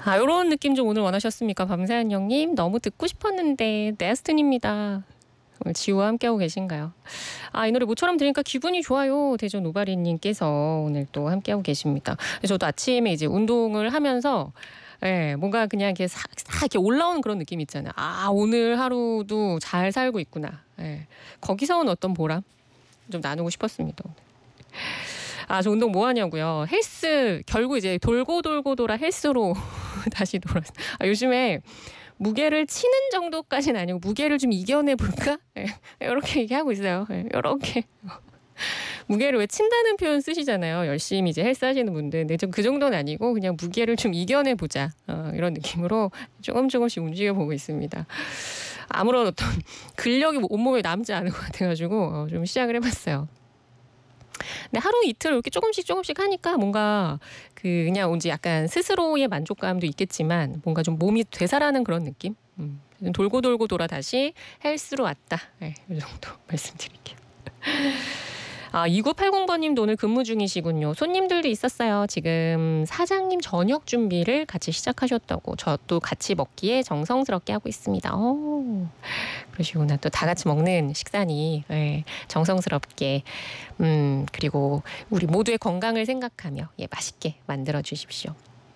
아, 요런 느낌 좀 오늘 원하셨습니까? 밤새한 영님. 너무 듣고 싶었는데 네스튼입니다. 오늘 지우와 함께하고 계신가요? 아, 이 노래 모처럼 들으니까 기분이 좋아요. 대전 우바리님께서 오늘 또 함께하고 계십니다. 저도 아침에 이제 운동을 하면서 예, 뭔가 그냥 이렇게 싹 이렇게 올라오는 그런 느낌 있잖아요. 아, 오늘 하루도 잘 살고 있구나. 예, 거기서 온 어떤 보람 좀 나누고 싶었습니다. 아, 저 운동 뭐 하냐고요? 헬스 결국 이제 돌고 돌고 돌아 헬스로 다시 돌아서. 아, 요즘에 무게를 치는 정도까지는 아니고 무게를 좀 이겨내 볼까? 예, 이렇게 얘기하고 있어요. 예, 이렇게 무게를 왜 친다는 표현 쓰시잖아요. 열심히 이제 헬스 하시는 분들. 근데 좀 그 정도는 아니고 그냥 무게를 좀 이겨내 보자. 이런 느낌으로 조금씩 움직여 보고 있습니다. 아무런 어떤 근력이 온몸에 남지 않은 것 같아가지고 좀 시작을 해봤어요. 근데 하루 이틀 이렇게 조금씩 하니까 뭔가 그냥 온지 약간 스스로의 만족감도 있겠지만 뭔가 좀 몸이 되살아나는 그런 느낌? 돌고 돌고 돌아 다시 헬스로 왔다. 네, 이 정도 말씀드릴게요. 아, 2980번님도 오늘 근무 중이시군요. 손님들도 있었어요. 지금 사장님 저녁 준비를 같이 시작하셨다고. 저도 같이 먹기에 정성스럽게 하고 있습니다. 그러시구나. 또 다 같이 먹는 식사니 예, 정성스럽게 그리고 우리 모두의 건강을 생각하며 예, 맛있게 만들어 주십시오.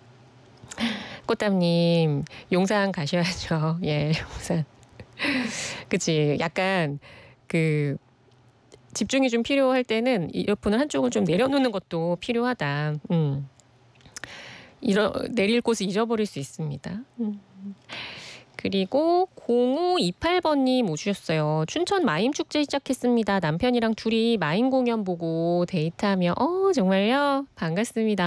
꽃담님 용산 가셔야죠. 예, 용산. 그치. 약간 그 집중이 좀 필요할 때는 이어폰을 한쪽을 좀 내려놓는 것도 필요하다. 내릴 곳을 잊어버릴 수 있습니다. 그리고 0528번님 오주셨어요. 춘천 마임 축제 시작했습니다. 남편이랑 둘이 마임 공연 보고 데이트하며 정말요? 반갑습니다.